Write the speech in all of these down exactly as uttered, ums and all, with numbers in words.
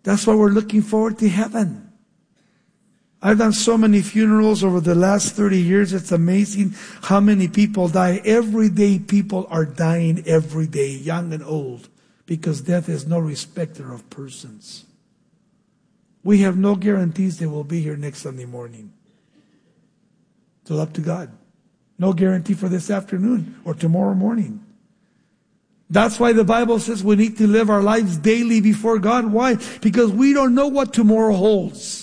That's why we're looking forward to heaven. I've done so many funerals over the last thirty years. It's amazing how many people die. Every day people are dying every day, young and old, because death is no respecter of persons. We have no guarantees they will be here next Sunday morning. It's all up to God. No guarantee for this afternoon or tomorrow morning. That's why the Bible says we need to live our lives daily before God. Why? Because we don't know what tomorrow holds.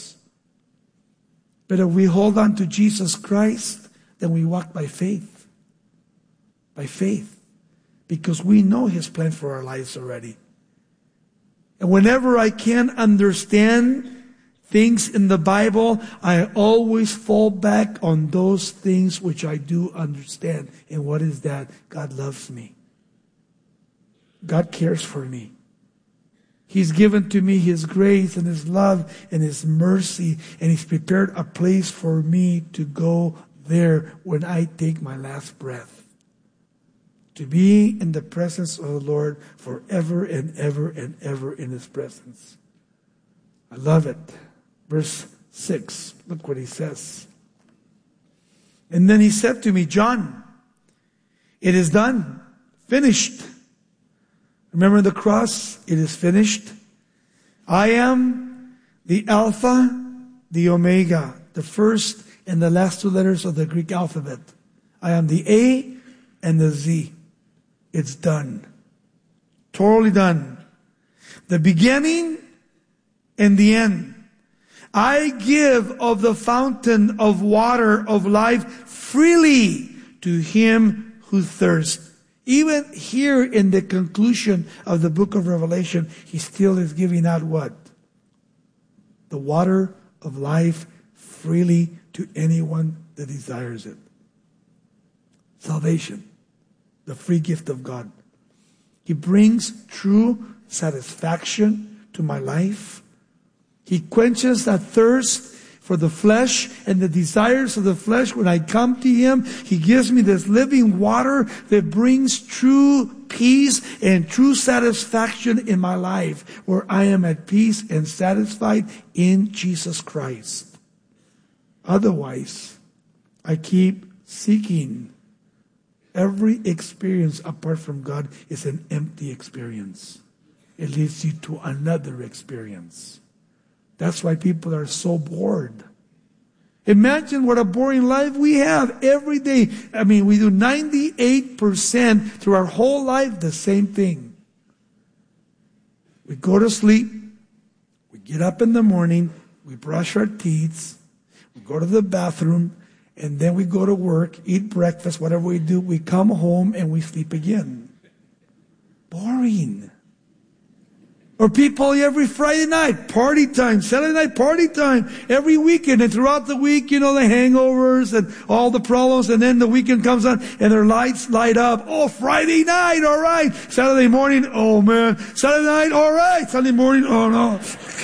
But if we hold on to Jesus Christ, then we walk by faith. By faith. Because we know His plan for our lives already. And whenever I can't understand things in the Bible, I always fall back on those things which I do understand. And what is that? God loves me. God cares for me. He's given to me His grace and His love and His mercy, and He's prepared a place for me to go there when I take my last breath. To be in the presence of the Lord forever and ever and ever in His presence. I love it. Verse six, look what He says. And then He said to me, John, it is done, finished. Remember the cross? It is finished. I am the Alpha, the Omega, the first and the last two letters of the Greek alphabet. I am the A and the Z. It's done. Totally done. The beginning and the end. I give of the fountain of water of life freely to him who thirsts. Even here in the conclusion of the book of Revelation, He still is giving out what? The water of life freely to anyone that desires it. Salvation, the free gift of God. He brings true satisfaction to my life. He quenches that thirst for the flesh and the desires of the flesh. When I come to Him, He gives me this living water that brings true peace and true satisfaction in my life, where I am at peace and satisfied in Jesus Christ. Otherwise, I keep seeking. Every experience apart from God is an empty experience. It leads you to another experience. That's why people are so bored. Imagine what a boring life we have every day. I mean, we do ninety-eight percent through our whole life the same thing. We go to sleep. We get up in the morning. We brush our teeth. We go to the bathroom. And then we go to work, eat breakfast, whatever we do. We come home and we sleep again. Boring. Or people every Friday night, party time, Saturday night, party time, every weekend. And throughout the week, you know, the hangovers and all the problems. And then the weekend comes on and their lights light up. Oh, Friday night, all right. Saturday morning, oh man. Saturday night, all right. Sunday morning, oh no.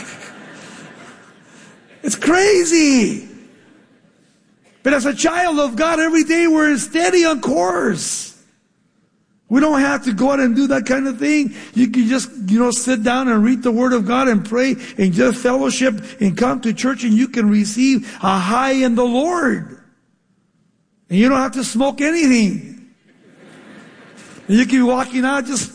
It's crazy. But as a child of God, every day we're steady on course. We don't have to go out and do that kind of thing. You can just, you know, sit down and read the Word of God and pray and just fellowship and come to church, and you can receive a high in the Lord. And you don't have to smoke anything. And you can be walking out just...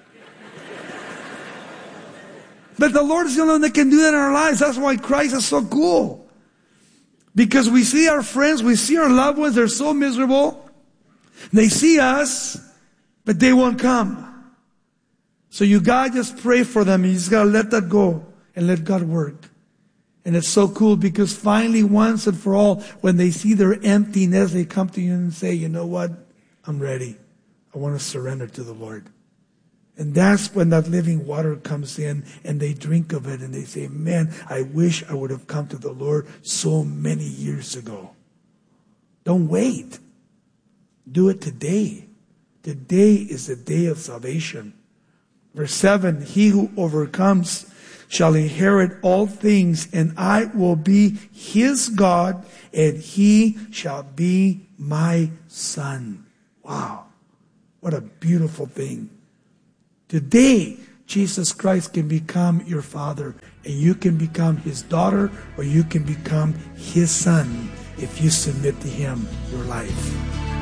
But the Lord is the only one that can do that in our lives. That's why Christ is so cool. Because we see our friends, we see our loved ones, they're so miserable. They see us, but they won't come. So you gotta just pray for them. You just gotta let that go and let God work. And it's so cool because finally, once and for all, when they see their emptiness, they come to you and say, you know what? I'm ready. I want to surrender to the Lord. And that's when that living water comes in and they drink of it and they say, man, I wish I would have come to the Lord so many years ago. Don't wait. Do it today. Today is the day of salvation. Verse seven, he who overcomes shall inherit all things, and I will be his God, and he shall be my son. Wow. What a beautiful thing. Today, Jesus Christ can become your father, and you can become his daughter, or you can become his son if you submit to him your life.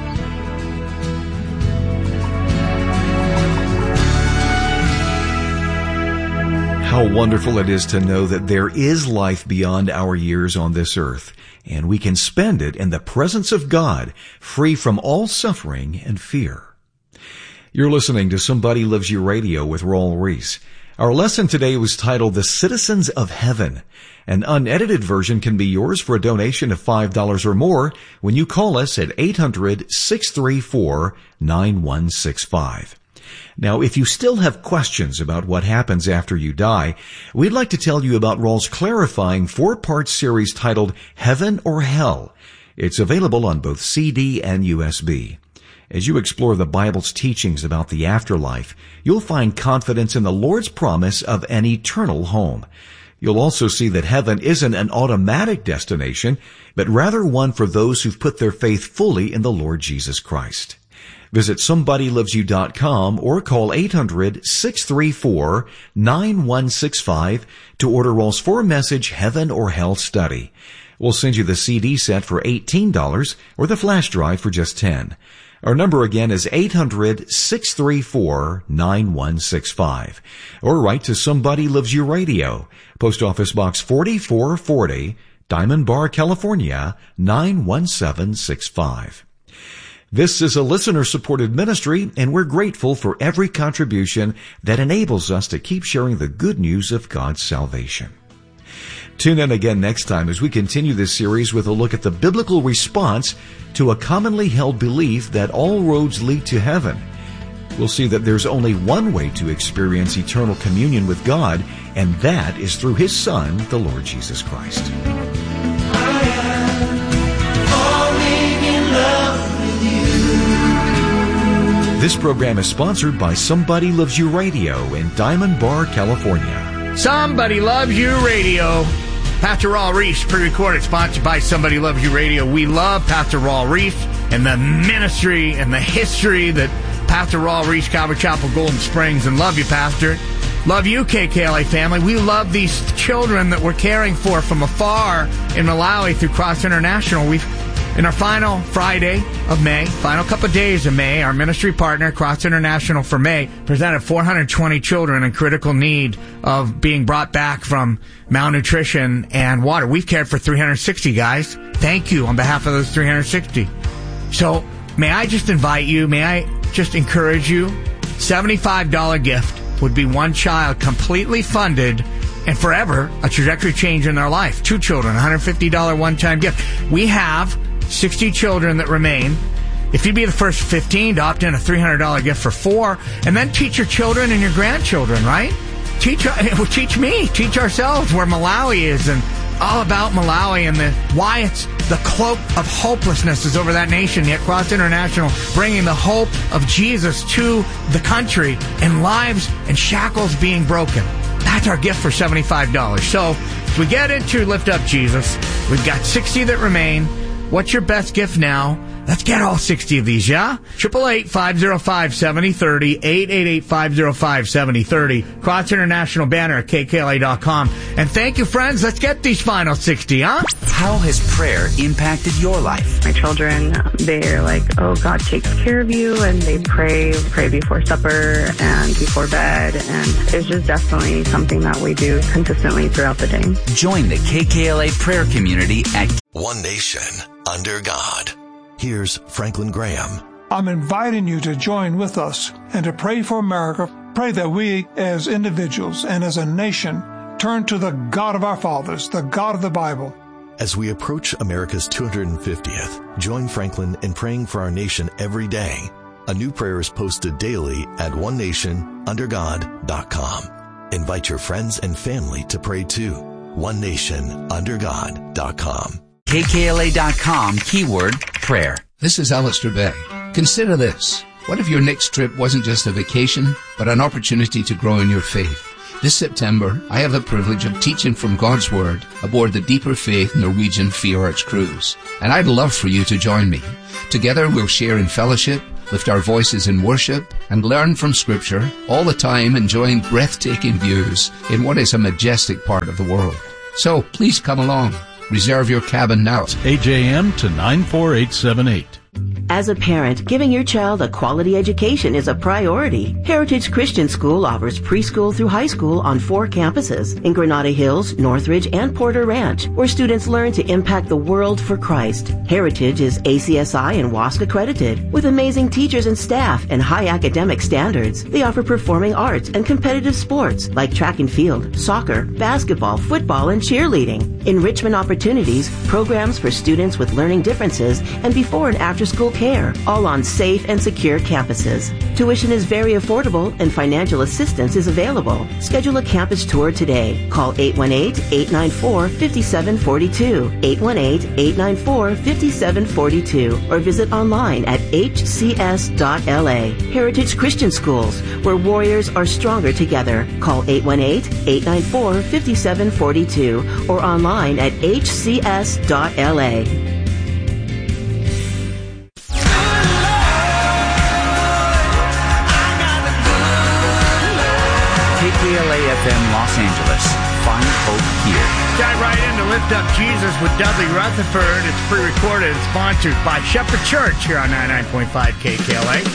How wonderful it is to know that there is life beyond our years on this earth, and we can spend it in the presence of God, free from all suffering and fear. You're listening to Somebody Loves You Radio with Raul Ries. Our lesson today was titled The Citizens of Heaven. An unedited version can be yours for a donation of five dollars or more when you call us at eight hundred, six three four, nine one six five. Now, if you still have questions about what happens after you die, we'd like to tell you about Raul's clarifying four-part series titled Heaven or Hell. It's available on both C D and U S B. As you explore the Bible's teachings about the afterlife, you'll find confidence in the Lord's promise of an eternal home. You'll also see that heaven isn't an automatic destination, but rather one for those who've put their faith fully in the Lord Jesus Christ. Visit somebody loves you dot com or call eight hundred, six three four, nine one six five to order Raul's four-message Heaven or Hell study. We'll send you the C D set for eighteen dollars or the flash drive for just ten dollars. Our number again is eight hundred, six three four, nine one six five. Or write to Somebody Loves You Radio, Post Office Box forty-four forty, Diamond Bar, California, nine one seven six five. This is a listener-supported ministry, and we're grateful for every contribution that enables us to keep sharing the good news of God's salvation. Tune in again next time as we continue this series with a look at the biblical response to a commonly held belief that all roads lead to heaven. We'll see that there's only one way to experience eternal communion with God, and that is through His Son, the Lord Jesus Christ. I am falling in love with you. This program is sponsored by Somebody Loves You Radio in Diamond Bar, California. Somebody Loves You Radio. Pastor Raul Ries, pre-recorded, sponsored by Somebody Loves You Radio. We love Pastor Raul Ries and the ministry and the history that Pastor Raul Ries, Calvary Chapel, Golden Springs, and love you, Pastor. Love you, K K L A family. We love these children that we're caring for from afar in Malawi through Cross International. We've In our final Friday of May, final couple of days of May, our ministry partner, Cross International for May, presented four hundred twenty children in critical need of being brought back from malnutrition and water. We've cared for three hundred sixty, guys. Thank you on behalf of those three hundred sixty. So may I just invite you, may I just encourage you, seventy-five dollars gift would be one child completely funded and forever a trajectory change in their life. Two children, one hundred fifty dollars one-time gift. We have sixty children that remain. If you'd be the first fifteen to opt in, a three hundred dollars gift for four, and then teach your children and your grandchildren, right? Teach teach me, teach ourselves where Malawi is and all about Malawi and the why it's the cloak of hopelessness is over that nation, yet Cross International bringing the hope of Jesus to the country and lives and shackles being broken. That's our gift for seventy-five dollars. So as we get into Lift Up Jesus, we've got sixty that remain. What's your best gift now? Let's get all sixty of these, yeah? eight eight eight, five oh five, seven oh three oh, eight eight eight, five oh five, seven oh three oh, Cross International banner at K K L A dot com. And thank you, friends. Let's get these final sixty, huh? How has prayer impacted your life? My children, they're like, oh, God takes care of you, and they pray, pray before supper and before bed, and it's just definitely something that we do consistently throughout the day. Join the K K L A prayer community at One Nation Under God. Here's Franklin Graham. I'm inviting you to join with us and to pray for America. Pray that we as individuals and as a nation turn to the God of our fathers, the God of the Bible. As we approach America's two hundred fiftieth, join Franklin in praying for our nation every day. A new prayer is posted daily at one nation under god dot com. Invite your friends and family to pray too. one nation under god dot com. K K L A dot com, keyword prayer. This is Alistair Begg. Consider this. What if your next trip wasn't just a vacation, but an opportunity to grow in your faith? This September, I have the privilege of teaching from God's Word aboard the Deeper Faith Norwegian Fjords cruise. And I'd love for you to join me. Together we'll share in fellowship, lift our voices in worship, and learn from Scripture, all the time enjoying breathtaking views in what is a majestic part of the world. So please come along. Reserve your cabin now. eight a.m. to nine four eight seven eight. As a parent, giving your child a quality education is a priority. Heritage Christian School offers preschool through high school on four campuses in Granada Hills, Northridge, and Porter Ranch, where students learn to impact the world for Christ. Heritage is A C S I and W A S C accredited, with amazing teachers and staff and high academic standards. They offer performing arts and competitive sports like track and field, soccer, basketball, football, and cheerleading. Enrichment opportunities, programs for students with learning differences, and before and after school care, all on safe and secure campuses. Tuition is very affordable and financial assistance is available. Schedule a campus tour today. Call eight one eight, eight nine four, five seven four two, eight one eight, eight nine four, five seven four two, or visit online at h c s dot l a. Heritage Christian Schools, where warriors are stronger together. Call eight one eight, eight nine four, five seven four two or online at h c s dot l a. K K L A F M Los Angeles. Find hope here. Dive right in to Lift Up Jesus with Dudley Rutherford. It's pre-recorded and sponsored by Shepherd Church here on ninety-nine point five K K L A.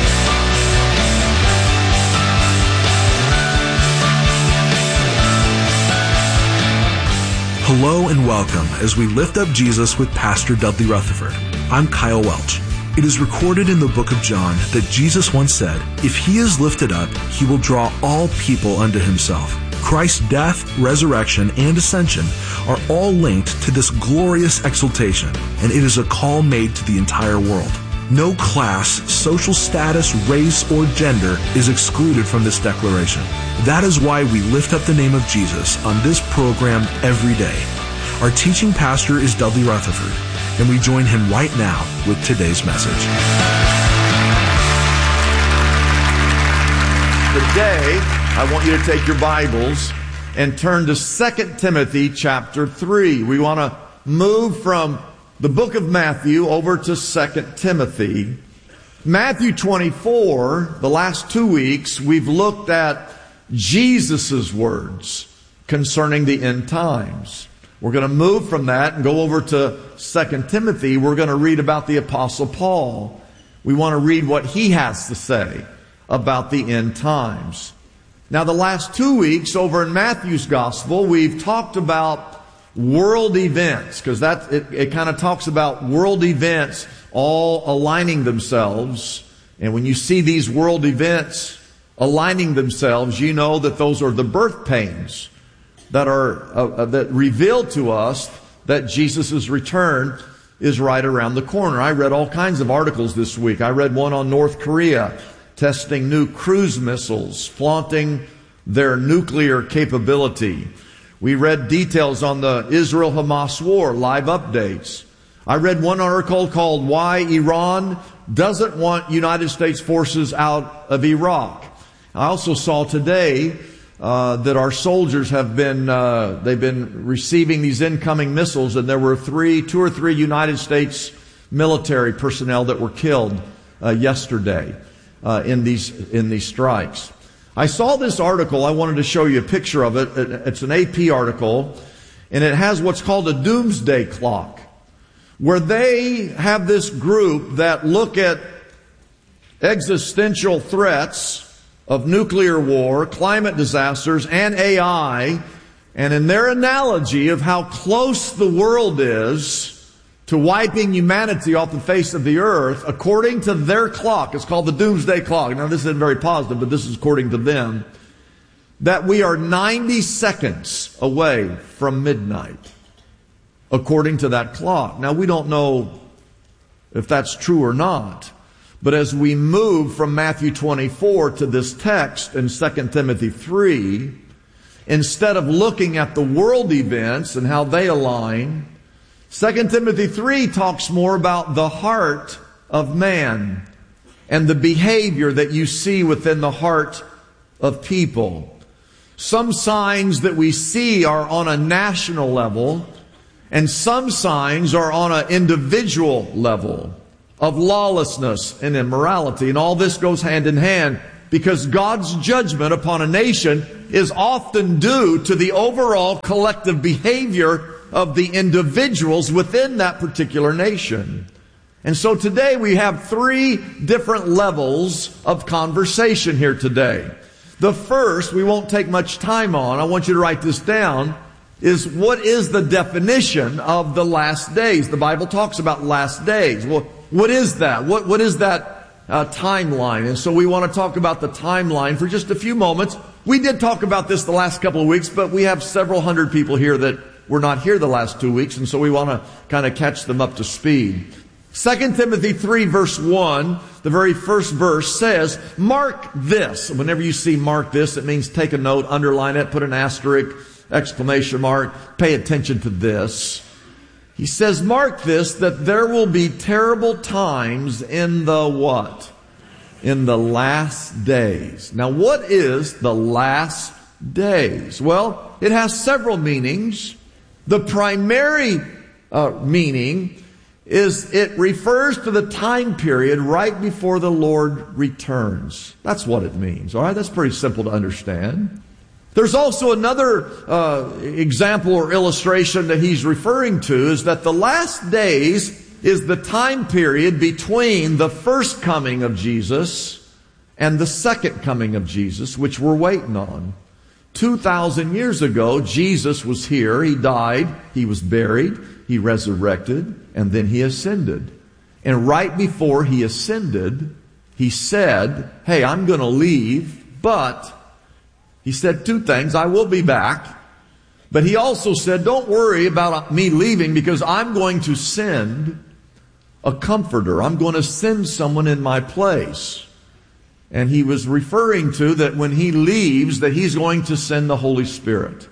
Hello and welcome as we lift up Jesus with Pastor Dudley Rutherford. I'm Kyle Welch. It is recorded in the book of John that Jesus once said, "If he is lifted up, he will draw all people unto himself." Christ's death, resurrection, and ascension are all linked to this glorious exaltation, and it is a call made to the entire world. No class, social status, race, or gender is excluded from this declaration. That is why we lift up the name of Jesus on this program every day. Our teaching pastor is Dudley Rutherford, and we join him right now with today's message. Today, I want you to take your Bibles and turn to Second Timothy chapter three. We want to move from the book of Matthew over to Second Timothy. Matthew twenty-four, the last two weeks, we've looked at Jesus' words concerning the end times. We're going to move from that and go over to Second Timothy. We're going to read about the Apostle Paul. We want to read what he has to say about the end times. Now, the last two weeks over in Matthew's Gospel, we've talked about world events, because that it, it kind of talks about world events all aligning themselves. And when you see these world events aligning themselves, you know that those are the birth pains that are uh, that reveal to us that Jesus' return is right around the corner. I read all kinds of articles this week. I read one on North Korea testing new cruise missiles, flaunting their nuclear capability. We read details on the Israel-Hamas war, live updates. I read one article called Why Iran Doesn't Want United States Forces Out of Iraq. I also saw today uh, that our soldiers have been, uh, they've been receiving these incoming missiles, and there were three, two or three United States military personnel that were killed uh, yesterday uh, in these, in these strikes. I saw this article. I wanted to show you a picture of it. It's an A P article, and it has what's called a doomsday clock, where they have this group that look at existential threats of nuclear war, climate disasters, and A I, and in their analogy of how close the world is to wiping humanity off the face of the earth, according to their clock, it's called the doomsday clock. Now, this isn't very positive, but this is according to them, that we are ninety seconds away from midnight, according to that clock. Now, we don't know if that's true or not, but as we move from Matthew twenty-four to this text in Second Timothy three, instead of looking at the world events and how they align, Second Timothy three talks more about the heart of man and the behavior that you see within the heart of people. Some signs that we see are on a national level, and some signs are on an individual level. of lawlessness and immorality. And all this goes hand in hand because God's judgment upon a nation is often due to the overall collective behavior of the individuals within that particular nation. And so today we have three different levels of conversation here today. The first, we won't take much time on, I want you to write this down, is what is the definition of the last days? The Bible talks about last days. Well, what is that? What, what is that uh, timeline? And so we want to talk about the timeline for just a few moments. We did talk about this the last couple of weeks, but we have several hundred people here that were not here the last two weeks, and so we want to kind of catch them up to speed. Second Timothy three verse one, the very first verse says, mark this. Whenever you see mark this, it means take a note, underline it, put an asterisk, exclamation mark, pay attention to this. He says, mark this, that there will be terrible times in the what? In the last days. Now, what is the last days? Well, it has several meanings. The primary uh, meaning is it refers to the time period right before the Lord returns. That's what it means. All right, that's pretty simple to understand. There's also another uh, example or illustration that he's referring to is that the last days is the time period between the first coming of Jesus and the second coming of Jesus, which we're waiting on. two thousand years ago, Jesus was here. He died. He was buried. He resurrected. And then he ascended. And right before he ascended, he said, hey, I'm going to leave, but he said two things. I will be back. But he also said, don't worry about me leaving because I'm going to send a comforter. I'm going to send someone in my place. And he was referring to that when he leaves, that he's going to send the Holy Spirit.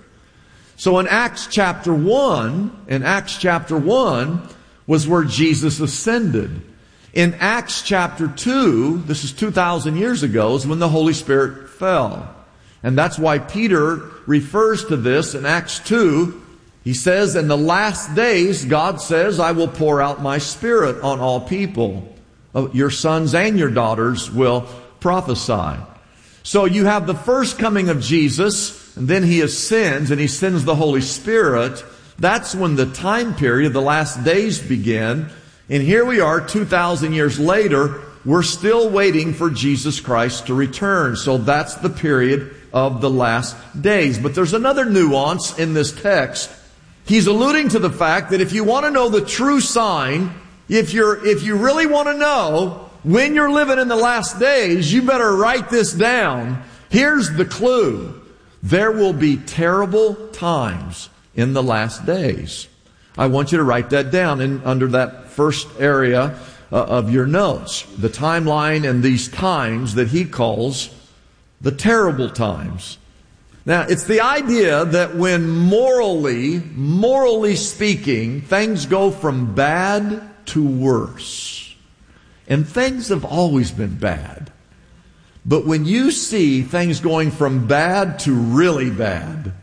So in Acts chapter one, in Acts chapter one was where Jesus ascended. In Acts chapter two, this is two thousand years ago, is when the Holy Spirit fell. And that's why Peter refers to this in Acts two. He says, in the last days, God says, I will pour out my Spirit on all people. Your sons and your daughters will prophesy. So you have the first coming of Jesus, and then he ascends, and he sends the Holy Spirit. That's when the time period, the last days begin. And here we are, two thousand years later, we're still waiting for Jesus Christ to return. So that's the period of the last days. But there's another nuance in this text. He's alluding to the fact that if you want to know the true sign, if you're, if you really want to know when you're living in the last days, you better write this down. Here's the clue. There will be terrible times in the last days. I want you to write that down in, under that first area uh, of your notes. The timeline and these times that he calls the terrible times. Now, it's the idea that when morally, morally speaking, things go from bad to worse. And things have always been bad. But when you see things going from bad to really bad,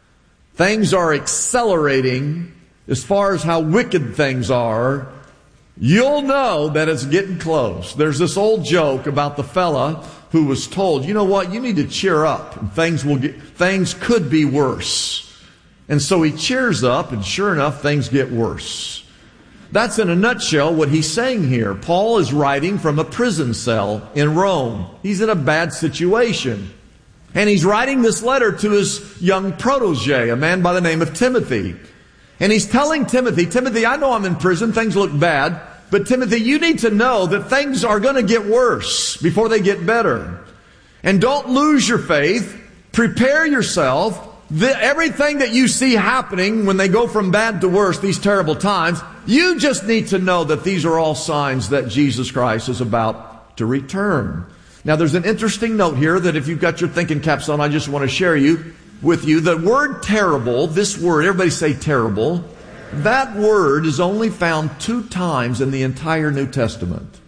things are accelerating as far as how wicked things are, you'll know that it's getting close. There's this old joke about the fella who was told, you know what, you need to cheer up. And things will get, things could be worse. And so he cheers up, and sure enough, things get worse. That's in a nutshell what he's saying here. Paul is writing from a prison cell in Rome. He's in a bad situation. And he's writing this letter to his young protege, a man by the name of Timothy. And he's telling Timothy, Timothy, I know I'm in prison, things look bad, but Timothy, you need to know that things are going to get worse before they get better. And don't lose your faith. Prepare yourself. The, everything that you see happening when they go from bad to worse, these terrible times, you just need to know that these are all signs that Jesus Christ is about to return. Now, there's an interesting note here that if you've got your thinking caps on, I just want to share you with you. The word terrible, this word, everybody say terrible. That word is only found two times in the entire New Testament.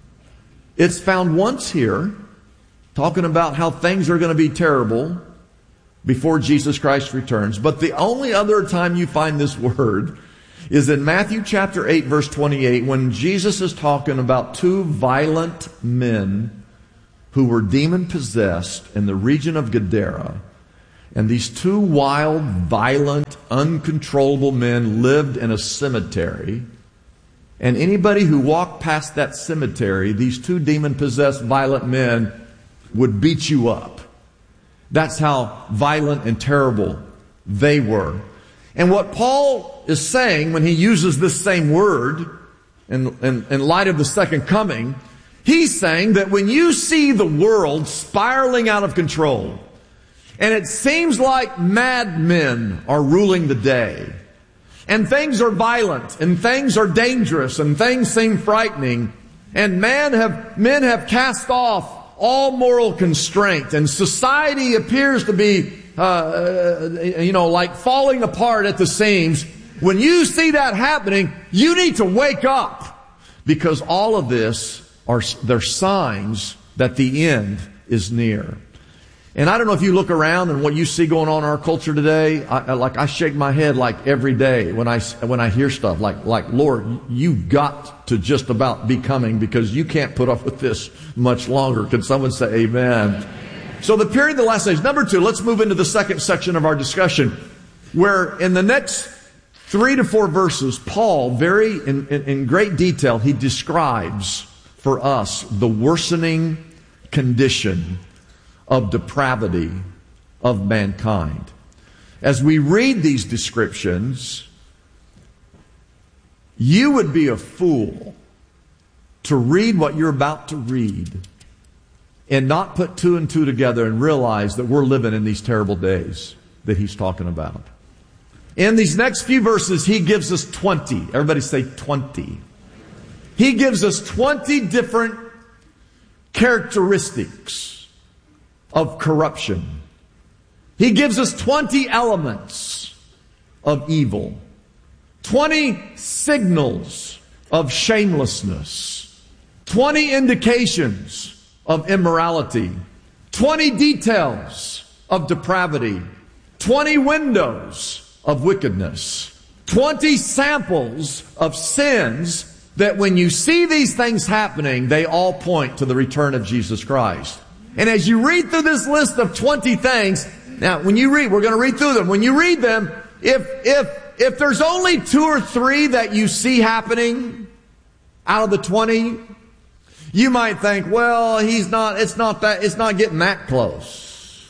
It's found once here, talking about how things are going to be terrible before Jesus Christ returns. But the only other time you find this word is in Matthew chapter eight, verse twenty-eight, when Jesus is talking about two violent men who were demon-possessed in the region of Gadara. And these two wild, violent, uncontrollable men lived in a cemetery. And anybody who walked past that cemetery, these two demon-possessed violent men would beat you up. That's how violent and terrible they were. And what Paul is saying when he uses this same word in, in, in light of the second coming, he's saying that when you see the world spiraling out of control, and it seems like madmen are ruling the day, and things are violent, and things are dangerous, and things seem frightening, and man have, men have cast off all moral constraint, and society appears to be, uh, you know, like falling apart at the seams. When you see that happening, you need to wake up, because all of this are, they're signs that the end is near. And I don't know if you look around and what you see going on in our culture today, I, like I shake my head like every day when I, when I hear stuff like, like, Lord, you've got to just about be coming because you can't put up with this much longer. Can someone say amen? So the period of the last days. Number two, let's move into the second section of our discussion, where in the next three to four verses, Paul, very in, in, in great detail, he describes for us the worsening condition of depravity of mankind. As we read these descriptions, you would be a fool to read what you're about to read and not put two and two together and realize that we're living in these terrible days that he's talking about. In these next few verses, he gives us twenty. Everybody say twenty. He gives us twenty different characteristics of corruption. He gives us twenty elements of evil. twenty signals of shamelessness. twenty indications of immorality. twenty details of depravity. twenty windows of wickedness. twenty samples of sins that when you see these things happening, they all point to the return of Jesus Christ. And as you read through this list of twenty things, now when you read, we're going to read through them. When you read them, if, if, if there's only two or three that you see happening out of the twenty, you might think, well, he's not, it's not that, it's not getting that close.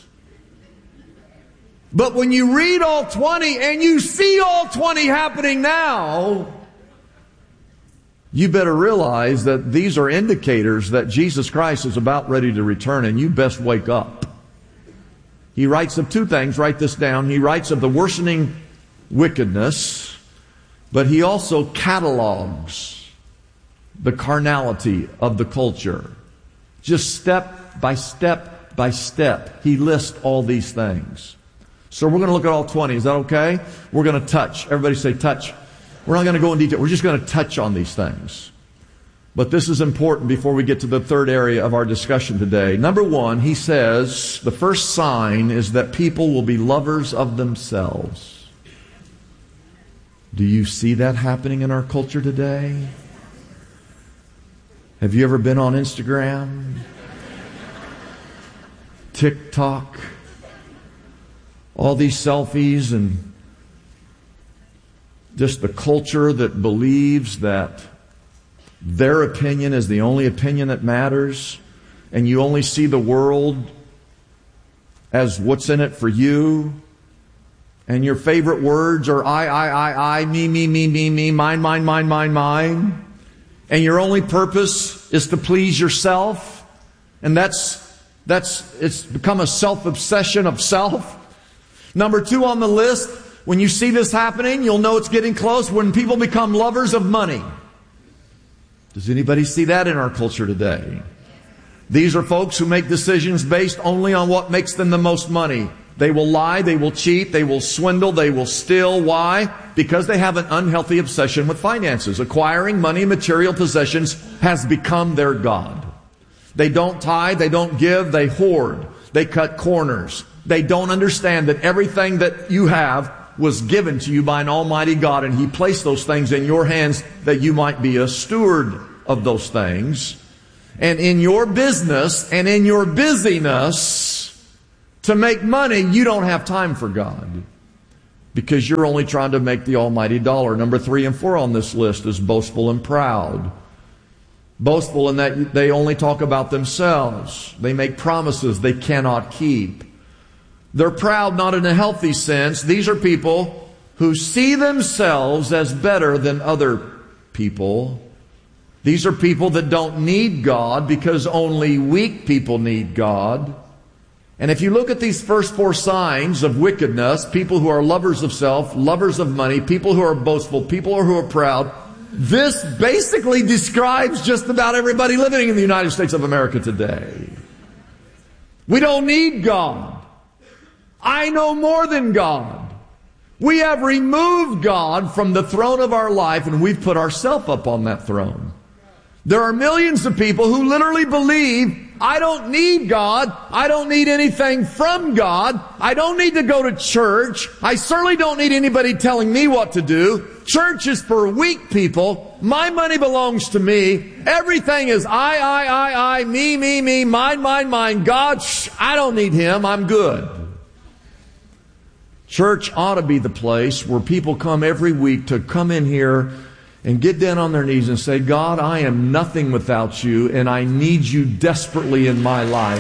But when you read all twenty and you see all twenty happening now, you better realize that these are indicators that Jesus Christ is about ready to return, and you best wake up. He writes of two things. Write this down. He writes of the worsening wickedness, but he also catalogs the carnality of the culture. Just step by step by step, he lists all these things. So we're going to look at all twenty. Is that okay? We're going to touch. Everybody say touch. We're not going to go in detail. We're just going to touch on these things. But this is important before we get to the third area of our discussion today. Number one, he says, the first sign is that people will be lovers of themselves. Do you see that happening in our culture today? Have you ever been on Instagram? TikTok? All these selfies and just the culture that believes that their opinion is the only opinion that matters, and you only see the world as what's in it for you, and your favorite words are I, I, I, I, me, me, me, me, me, mine, mine, mine, mine, mine, and your only purpose is to please yourself, and that's, that's, it's become a self-obsession of self. Number two on the list, when you see this happening, you'll know it's getting close when people become lovers of money. Does anybody see that in our culture today? These are folks who make decisions based only on what makes them the most money. They will lie, they will cheat, they will swindle, they will steal. Why? Because they have an unhealthy obsession with finances. Acquiring money and material possessions has become their god. They don't tithe, they don't give, they hoard, they cut corners. They don't understand that everything that you have was given to you by an almighty God, and He placed those things in your hands that you might be a steward of those things. And in your business and in your busyness to make money, you don't have time for God, because you're only trying to make the almighty dollar. Number three and four on this list is boastful and proud. Boastful in that they only talk about themselves. They make promises they cannot keep. They're proud not in a healthy sense. These are people who see themselves as better than other people. These are people that don't need God, because only weak people need God. And if you look at these first four signs of wickedness, people who are lovers of self, lovers of money, people who are boastful, people who are proud, this basically describes just about everybody living in the United States of America today. We don't need God. I know more than God. We have removed God from the throne of our life, and we've put ourselves up on that throne. There are millions of people who literally believe, I don't need God. I don't need anything from God. I don't need to go to church. I certainly don't need anybody telling me what to do. Church is for weak people. My money belongs to me. Everything is I, I, I, I, me, me, me, mine, mine, mine. God, shh, I don't need Him. I'm good. Church ought to be the place where people come every week to come in here and get down on their knees and say, God, I am nothing without you, and I need you desperately in my life.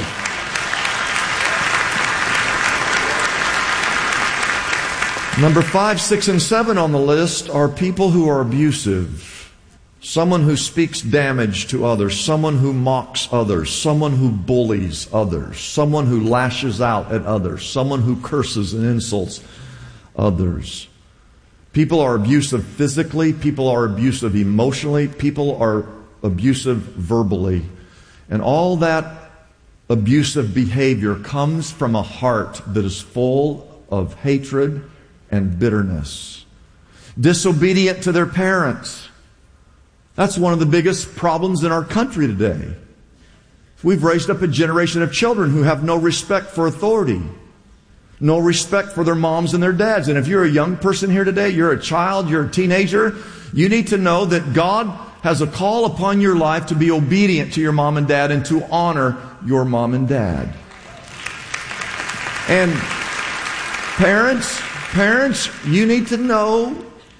Number five, six, and seven on the list are people who are abusive. Someone who speaks damage to others, someone who mocks others, someone who bullies others, someone who lashes out at others, someone who curses and insults others. People are abusive physically, people are abusive emotionally, people are abusive verbally. And all that abusive behavior comes from a heart that is full of hatred and bitterness. Disobedient to their parents. That's one of the biggest problems in our country today. We've raised up a generation of children who have no respect for authority, no respect for their moms and their dads. And if you're a young person here today, you're a child, you're a teenager, you need to know that God has a call upon your life to be obedient to your mom and dad and to honor your mom and dad. And parents, parents, you need to know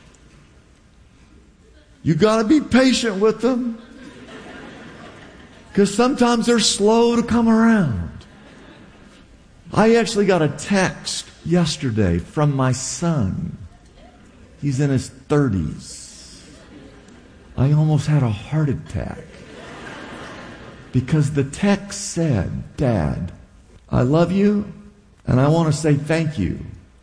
you got to be patient with them, because sometimes they're slow to come around. I actually got a text yesterday from my son. He's in his thirties. I almost had a heart attack because the text said, Dad, I love you and I want to say thank you.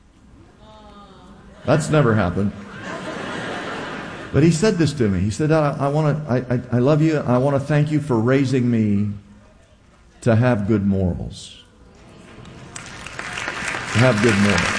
That's never happened. But he said this to me. He said, I, I want to, I, I, I love you. I want to thank you for raising me to have good morals. To have good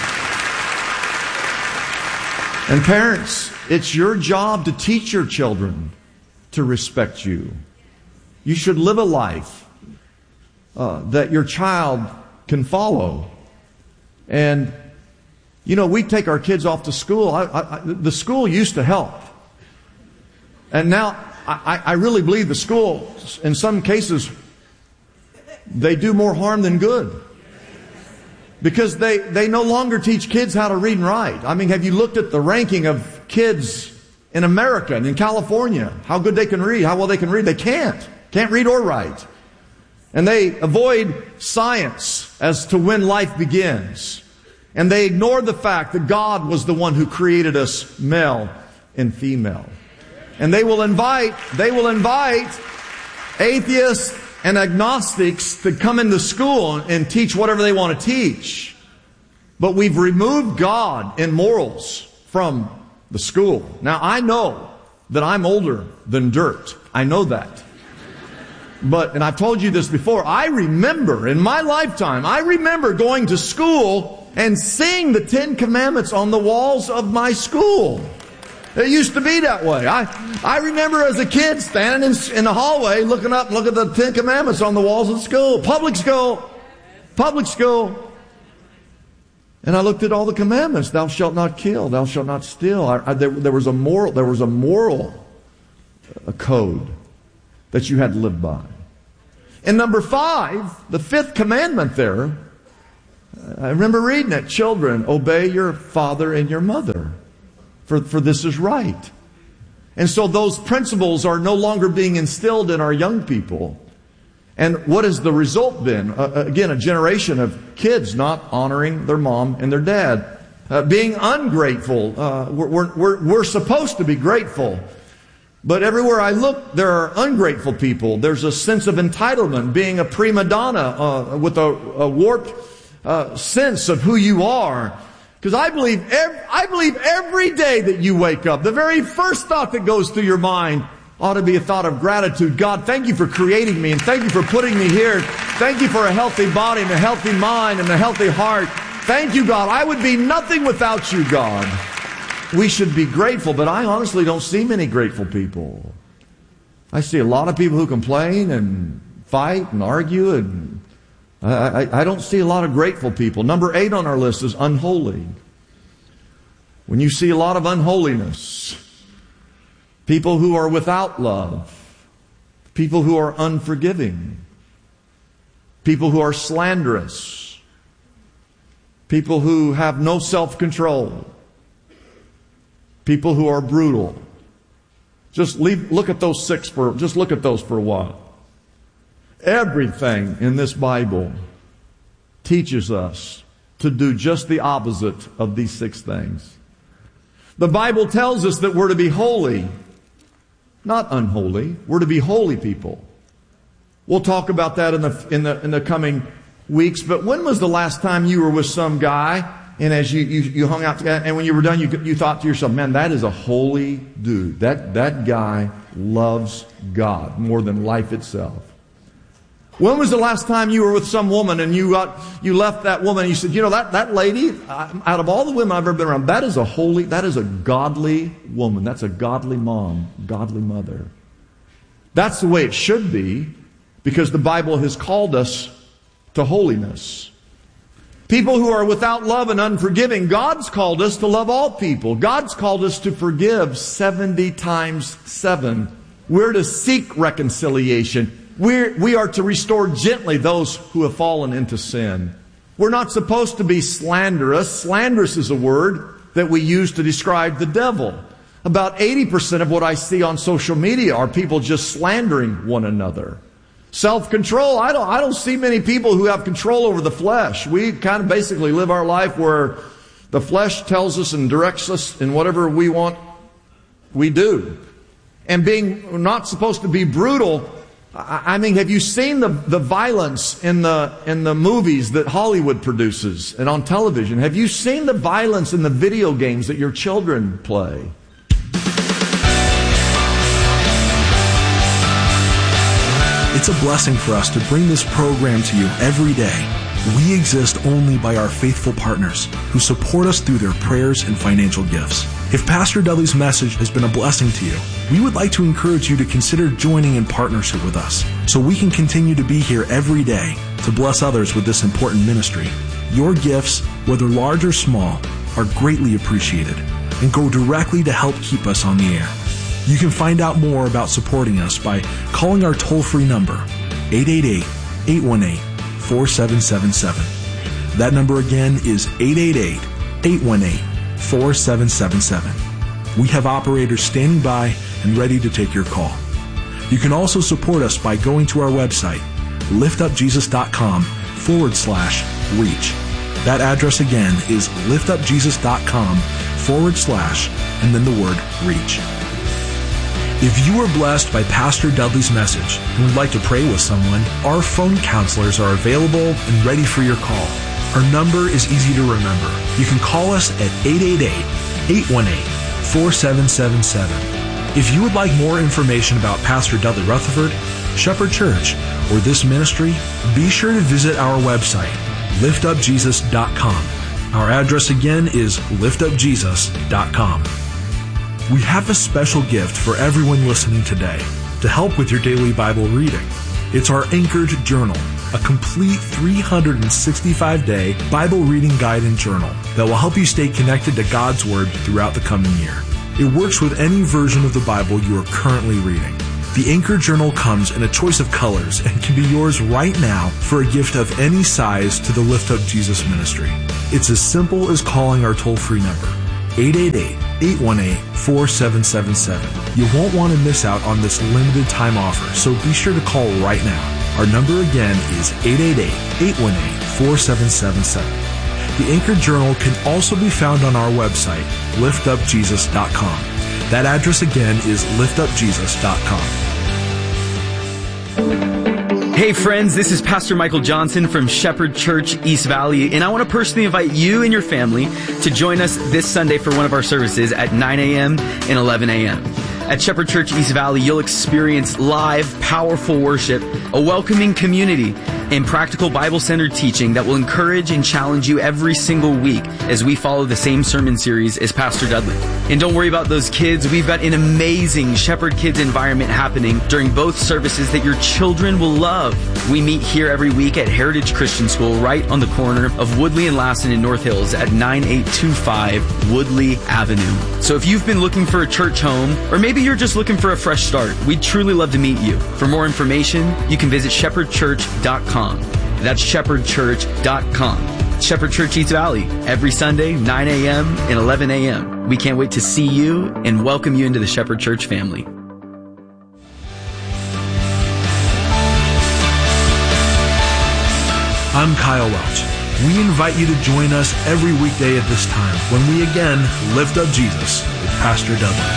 morals. And parents, it's your job to teach your children to respect you. You should live a life uh, that your child can follow. And, you know, we take our kids off to school. I, I, the school used to help. And now, I, I really believe the school, in some cases, they do more harm than good. Because they, they no longer teach kids how to read and write. I mean, have you looked at the ranking of kids in America and in California? How good they can read, how well they can read? They can't. Can't read or write. And they avoid science as to when life begins. And they ignore the fact that God was the one who created us male and female. And they will invite, they will invite atheists and agnostics to come into school and teach whatever they want to teach. But we've removed God and morals from the school. Now, I know that I'm older than dirt. I know that. But, and I've told you this before, I remember in my lifetime, I remember going to school and seeing the Ten Commandments on the walls of my school. It used to be that way. I, I remember as a kid standing in, in the hallway looking up and looking at the Ten Commandments on the walls of the school. Public school. Public school. And I looked at all the commandments. Thou shalt not kill. Thou shalt not steal. I, I, there, there was a moral, there was a moral a code that you had to live by. And number five, the fifth commandment there, I remember reading it. Children, obey your father and your mother, for, for this is right. And so those principles are no longer being instilled in our young people. And what has the result been? Uh, again, a generation of kids not honoring their mom and their dad. Uh, being ungrateful. Uh, we're, we're, we're supposed to be grateful. But everywhere I look, there are ungrateful people. There's a sense of entitlement, being a prima donna uh, with a, a warped uh, sense of who you are. Because I believe, every, I believe every day that you wake up, the very first thought that goes through your mind ought to be a thought of gratitude. God, thank you for creating me, and thank you for putting me here. Thank you for a healthy body and a healthy mind and a healthy heart. Thank you, God. I would be nothing without you, God. We should be grateful, but I honestly don't see many grateful people. I see a lot of people who complain and fight and argue, and I, I, I don't see a lot of grateful people. Number eight on our list is unholy. When you see a lot of unholiness, people who are without love, people who are unforgiving, people who are slanderous, people who have no self-control, people who are brutal. Just leave, look at those six for, just look at those for a while. Everything in this Bible teaches us to do just the opposite of these six things. The Bible tells us that we're to be holy, not unholy. We're to be holy people. We'll talk about that in the in the in the coming weeks. But when was the last time you were with some guy, and as you you, you hung out together, and when you were done, you you thought to yourself, "Man, that is a holy dude. That that guy loves God more than life itself." When was the last time you were with some woman and you got you left that woman and you said, "You know, that that lady, out of all the women I've ever been around, that is a holy, that is a godly woman. That's a godly mom, godly mother." That's the way it should be, because the Bible has called us to holiness. People who are without love and unforgiving, God's called us to love all people. God's called us to forgive seventy times seven. We're to seek reconciliation. We're, we are to restore gently those who have fallen into sin. We're not supposed to be slanderous. Slanderous is a word that we use to describe the devil. About eighty percent of what I see on social media are people just slandering one another. Self-control. I don't, I don't see many people who have control over the flesh. We kind of basically live our life where the flesh tells us and directs us in whatever we want, we do. And being not supposed to be brutal. I mean, have you seen the, the violence in the in the movies that Hollywood produces and on television? Have you seen the violence in the video games that your children play? It's a blessing for us to bring this program to you every day. We exist only by our faithful partners who support us through their prayers and financial gifts. If Pastor Dudley's message has been a blessing to you, we would like to encourage you to consider joining in partnership with us so we can continue to be here every day to bless others with this important ministry. Your gifts, whether large or small, are greatly appreciated and go directly to help keep us on the air. You can find out more about supporting us by calling our toll-free number, eight eight eight, eight one eight, four seven seven seven. That number again is eight eight eight, eight one eight, four seven seven seven. We have operators standing by and ready to take your call. You can also support us by going to our website, liftupjesus.com forward slash reach. That address again is liftupjesus.com forward slash and then the word reach. If you were blessed by Pastor Dudley's message and would like to pray with someone, our phone counselors are available and ready for your call. Our number is easy to remember. You can call us at eight eight eight, eight one eight, four seven seven seven. If you would like more information about Pastor Dudley Rutherford, Shepherd Church, or this ministry, be sure to visit our website, lift up jesus dot com. Our address again is lift up jesus dot com. We have a special gift for everyone listening today to help with your daily Bible reading. It's our Anchored Journal, a complete three hundred sixty-five day Bible reading guide and journal that will help you stay connected to God's Word throughout the coming year. It works with any version of the Bible you are currently reading. The Anchor Journal comes in a choice of colors and can be yours right now for a gift of any size to the Lift Up Jesus ministry. It's as simple as calling our toll-free number, eight eight eight, eight one eight, four seven seven seven. You won't want to miss out on this limited time offer, so be sure to call right now. Our number again is eight eight eight, eight one eight, four seven seven seven. The Anchor Journal can also be found on our website, lift up jesus dot com. That address again is lift up jesus dot com. Hey friends, this is Pastor Michael Johnson from Shepherd Church East Valley, and I want to personally invite you and your family to join us this Sunday for one of our services at nine a.m. and eleven a.m. At Shepherd Church East Valley, you'll experience live, powerful worship, a welcoming community, and practical Bible-centered teaching that will encourage and challenge you every single week as we follow the same sermon series as Pastor Dudley. And don't worry about those kids. We've got an amazing Shepherd Kids environment happening during both services that your children will love. We meet here every week at Heritage Christian School right on the corner of Woodley and Lassen in North Hills at nine eight two five Woodley Avenue. So if you've been looking for a church home, or maybe you're just looking for a fresh start, we'd truly love to meet you. For more information, you can visit shepherd church dot com. That's shepherd church dot com. Shepherd Church East Valley, every Sunday, nine a.m. and eleven a.m. We can't wait to see you and welcome you into the Shepherd Church family. I'm Kyle Welch. We invite you to join us every weekday at this time when we again lift up Jesus with Pastor Dudley.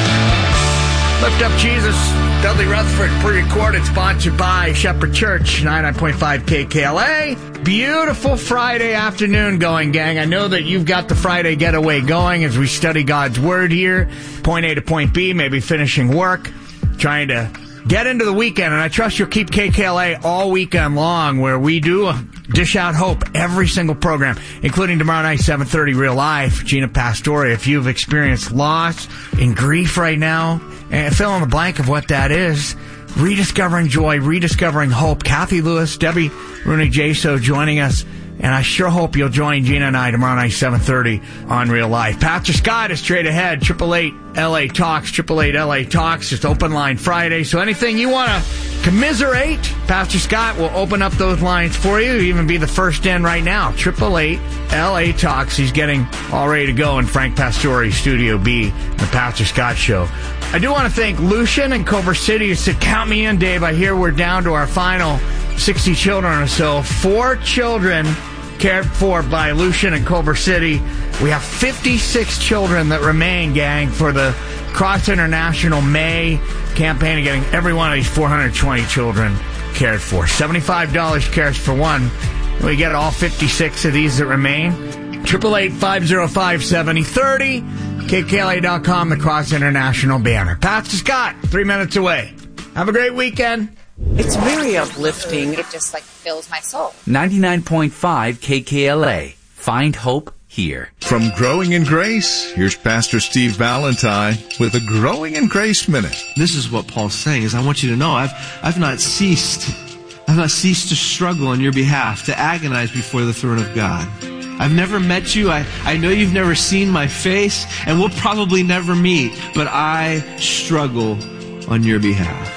Lift Up Jesus, Dudley Rutherford, pre-recorded, sponsored by Shepherd Church, ninety-nine point five K K L A. Beautiful Friday afternoon going, gang. I know that you've got the Friday getaway going as we study God's Word here. Point A to point B, maybe finishing work, trying to get into the weekend. And I trust you'll keep K K L A all weekend long, where we do dish out hope every single program, including tomorrow night, seven thirty, Real Life. Gina Pastore, if you've experienced loss and grief right now, and fill in the blank of what that is, rediscovering joy, rediscovering hope. Kathy Lewis, Debbie Rooney-Jaso joining us. And I sure hope you'll join Gina and I tomorrow night, seven thirty on Real Life. Pastor Scott is straight ahead. triple eight L A Talks, triple eight L A Talks, just open line Friday. So anything you want to commiserate, Pastor Scott will open up those lines for you. He'll even be the first in right now. triple eight L A Talks. He's getting all ready to go in Frank Pastore's Studio B, the Pastor Scott Show. I do want to thank Lucian and Culver City who said, count me in, Dave. I hear we're down to our final sixty children or so. Four children cared for by Lucian and Culver City. We have fifty-six children that remain, gang, for the Cross International May campaign of getting every one of these four hundred twenty children cared for. seventy-five dollars cares for one. We get all fifty-six of these that remain. eight eight eight, five oh five, seven oh three oh, K K L A dot com, the Cross International banner. Pastor Scott, three minutes away. Have a great weekend. It's very uplifting. It just like fills my soul. ninety-nine point five K K L A. Find hope here. From Growing in Grace, here's Pastor Steve Valentine with a Growing in Grace Minute. This is what Paul's saying, is I want you to know I've I've not ceased I've not ceased to struggle on your behalf, to agonize before the throne of God. I've never met you. I, I know you've never seen my face, and we'll probably never meet, but I struggle on your behalf.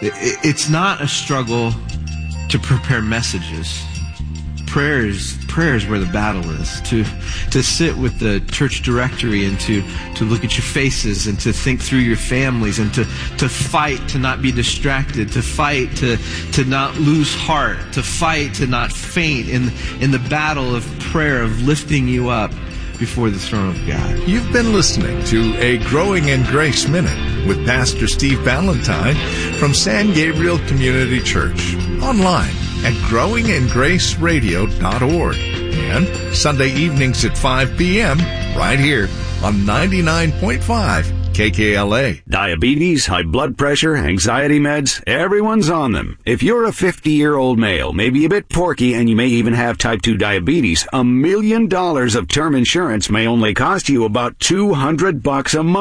It's not a struggle to prepare messages. Prayer is, prayer is where the battle is. To to sit with the church directory and to, to look at your faces and to think through your families and to, to fight to not be distracted, to fight to, to not lose heart, to fight to not faint in, in the battle of prayer, of lifting you up before the throne of God. You've been listening to a Growing in Grace Minute with Pastor Steve Valentine from San Gabriel Community Church. Online at growing in grace radio dot org and Sunday evenings at five p.m. right here on ninety-nine point five K K L A. Diabetes, high blood pressure, anxiety meds, everyone's on them. If you're a fifty-year-old male, maybe a bit porky, and you may even have type two diabetes, a million dollars of term insurance may only cost you about two hundred bucks a month.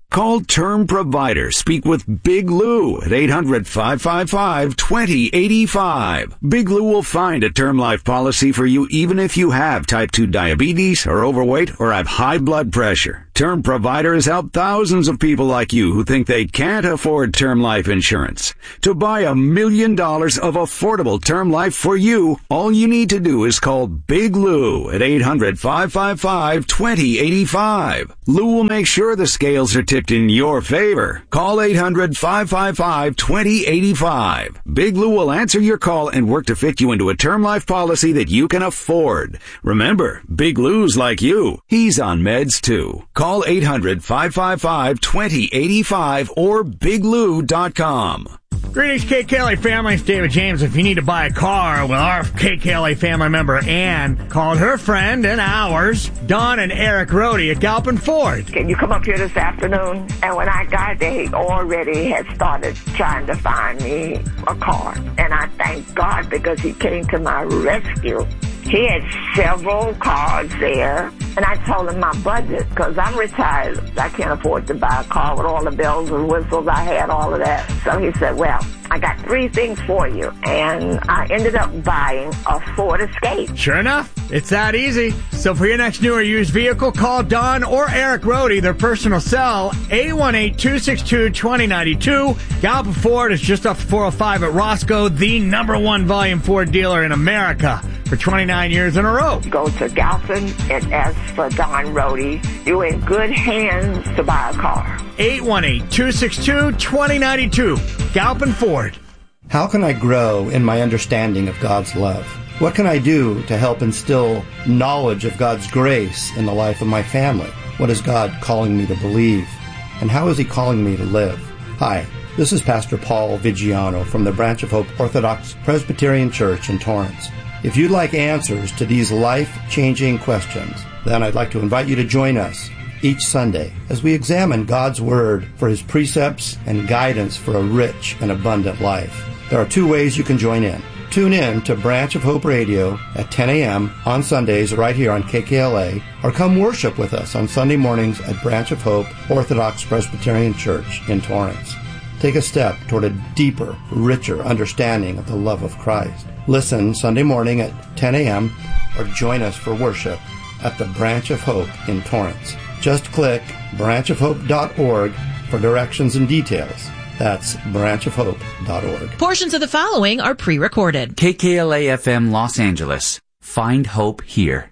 Call Term Provider. Speak with Big Lou at eight hundred, five five five, two zero eight five. Big Lou will find a term life policy for you even if you have type two diabetes, are overweight, or have high blood pressure. Term Provider has helped thousands of people like you who think they can't afford term life insurance. To buy a million dollars of affordable term life for you, all you need to do is call Big Lou at eight hundred, five five five, two zero eight five. Lou will make sure the scales are tipped in your favor. Call eight hundred, five five five, two zero eight five. Big Lou will answer your call and work to fit you into a term life policy that you can afford. Remember, Big Lou's like you. He's on meds too. Call eight hundred, five five five, two zero eight five or big lou dot com. Greetings, K K L A family. It's David James. If you need to buy a car, well, our K K L A family member Ann called her friend and ours, Don and Eric Rohde at Galpin Ford. Can you come up here this afternoon? And when I got there, he already had started trying to find me a car. And I thank God because he came to my rescue. He had several cars there, and I told him my budget, because I'm retired. I can't afford to buy a car with all the bells and whistles. I had all of that. So he said, well, I got three things for you, and I ended up buying a Ford Escape. Sure enough, it's that easy. So for your next new or used vehicle, call Don or Eric Rohde, their personal cell, eight one eight, two six two, two zero nine two. Galpin Ford is just off four oh five at Roscoe, the number one volume Ford dealer in America for twenty-nine years in a row. Go to Galpin and ask for Don Rohde. You're in good hands to buy a car. eight one eight, two six two, two zero nine two. Galpin Ford. How can I grow in my understanding of God's love? What can I do to help instill knowledge of God's grace in the life of my family? What is God calling me to believe? And how is He calling me to live? Hi, this is Pastor Paul Vigiano from the Branch of Hope Orthodox Presbyterian Church in Torrance. If you'd like answers to these life-changing questions, then I'd like to invite you to join us each Sunday as we examine God's Word for His precepts and guidance for a rich and abundant life. There are two ways you can join in. Tune in to Branch of Hope Radio at ten a.m. on Sundays right here on K K L A, or come worship with us on Sunday mornings at Branch of Hope Orthodox Presbyterian Church in Torrance. Take a step toward a deeper, richer understanding of the love of Christ. Listen Sunday morning at ten a.m. or join us for worship at the Branch of Hope in Torrance. Just click branch of hope dot org for directions and details. That's branch of hope dot org. Portions of the following are pre-recorded. K K L A F M Los Angeles. Find hope here.